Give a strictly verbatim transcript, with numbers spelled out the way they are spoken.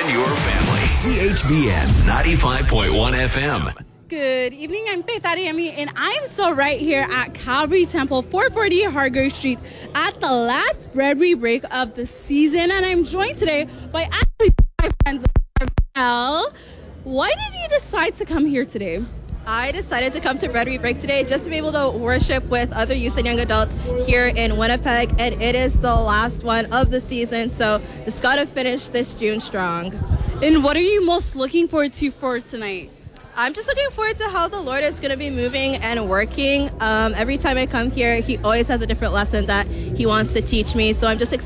and your family. C H V N ninety-five point one F M. Good evening, I'm Faith Adeyemi, and I am still right here at Calvary Temple, four forty Hargrave Street, at the last bread re-break of the season, and I'm joined today by actually my friends, Marvel. Why did you decide to come here today? I decided to come to Bread Re-Break today just to be able to worship with other youth and young adults here in Winnipeg, and it is the last one of the season, so just got to finish this June strong. And what are you most looking forward to for tonight? I'm just looking forward to how the Lord is going to be moving and working. Um, every time I come here, he always has a different lesson that he wants to teach me, so I'm just excited